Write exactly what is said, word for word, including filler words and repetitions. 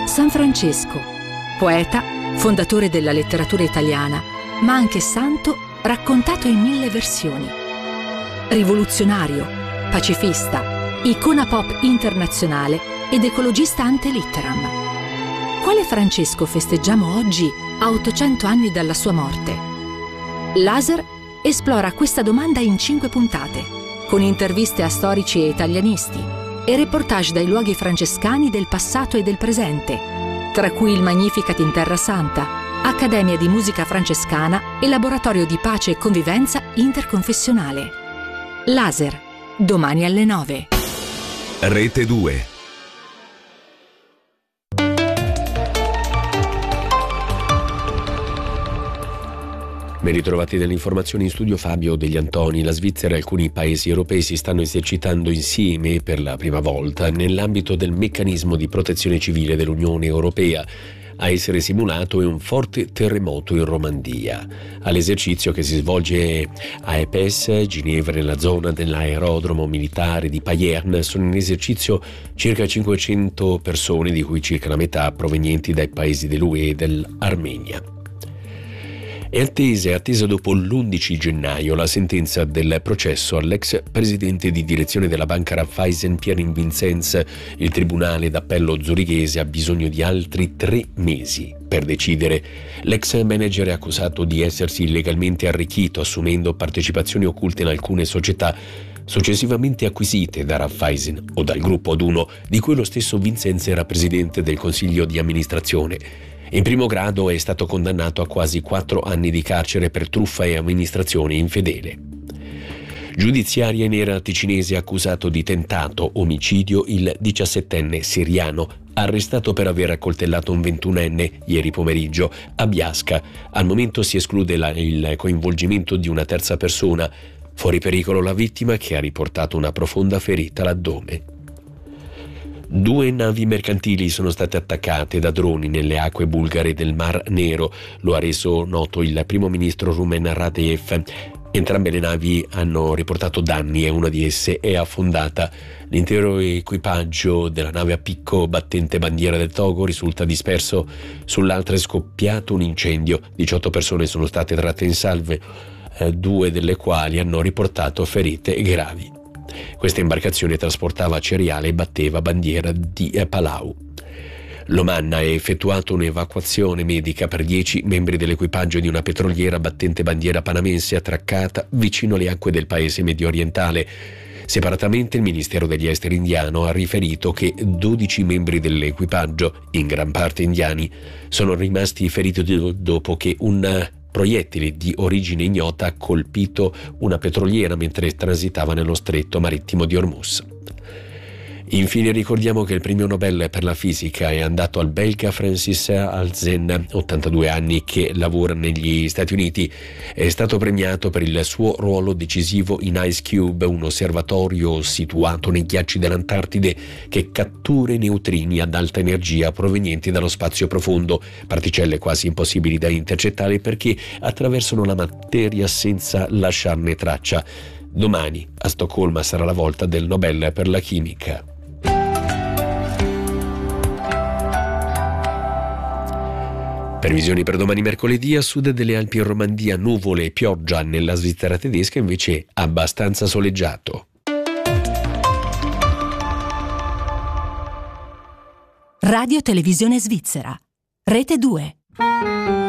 San Francesco, poeta, fondatore della letteratura italiana, ma anche santo raccontato in mille versioni. Rivoluzionario, pacifista, icona pop internazionale ed ecologista ante litteram. Quale Francesco festeggiamo oggi a ottocento anni dalla sua morte? Laser esplora questa domanda in cinque puntate, con interviste a storici e italianisti e reportage dai luoghi francescani del passato e del presente, tra cui il Magnificat in Terra Santa, Accademia di Musica Francescana e Laboratorio di Pace e Convivenza Interconfessionale. Laser, domani alle nove. Rete due. Ben ritrovati delle informazioni in studio Fabio Degli Antoni. La Svizzera e alcuni paesi europei si stanno esercitando insieme per la prima volta nell'ambito del meccanismo di protezione civile dell'Unione Europea. A essere simulato è un forte terremoto in Romandia. All'esercizio, che si svolge a Epes, Ginevra, nella zona dell'aerodromo militare di Payerne, sono in esercizio circa cinquecento persone, di cui circa la metà provenienti dai paesi dell'U E e dell'Armenia. È attesa, è attesa dopo l'undici gennaio la sentenza del processo all'ex presidente di direzione della banca Raiffeisen Pierre Vincenz. Il tribunale d'appello zurichese ha bisogno di altri tre mesi per decidere. L'ex manager è accusato di essersi illegalmente arricchito assumendo partecipazioni occulte in alcune società successivamente acquisite da Raiffeisen o dal gruppo ad uno, di cui lo stesso Vincenz era presidente del consiglio di amministrazione. In primo grado è stato condannato a quasi quattro anni di carcere per truffa e amministrazione infedele. Giudiziaria nera ticinese, accusato di tentato omicidio il diciassettenne siriano, arrestato per aver accoltellato un ventunenne ieri pomeriggio a Biasca. Al momento si esclude la, il coinvolgimento di una terza persona. Fuori pericolo la vittima, che ha riportato una profonda ferita all'addome. Due navi mercantili sono state attaccate da droni nelle acque bulgare del Mar Nero, lo ha reso noto il primo ministro rumen Radev. Entrambe le navi hanno riportato danni e una di esse è affondata. L'intero equipaggio della nave a picco battente bandiera del Togo risulta disperso. Sull'altra è scoppiato un incendio. diciotto persone sono state tratte in salve, eh, due delle quali hanno riportato ferite gravi. Questa imbarcazione trasportava cereale e batteva bandiera di Palau. L'Oman ha effettuato un'evacuazione medica per dieci membri dell'equipaggio di una petroliera battente bandiera panamense attraccata vicino alle acque del paese mediorientale. Separatamente il Ministero degli Esteri indiano ha riferito che dodici membri dell'equipaggio, in gran parte indiani, sono rimasti feriti dopo che un proiettile di origine ignota ha colpito una petroliera mentre transitava nello stretto marittimo di Hormuz. Infine ricordiamo che il premio Nobel per la fisica è andato al belga Francis Halzen, ottantadue anni, che lavora negli Stati Uniti. È stato premiato per il suo ruolo decisivo in Ice Cube, un osservatorio situato nei ghiacci dell'Antartide che cattura i neutrini ad alta energia provenienti dallo spazio profondo, particelle quasi impossibili da intercettare perché attraversano la materia senza lasciarne traccia. Domani a Stoccolma sarà la volta del Nobel per la chimica. Previsioni per domani mercoledì: a sud delle Alpi in Romandia nuvole e pioggia, nella Svizzera tedesca invece abbastanza soleggiato. Radio Televisione Svizzera, Rete due.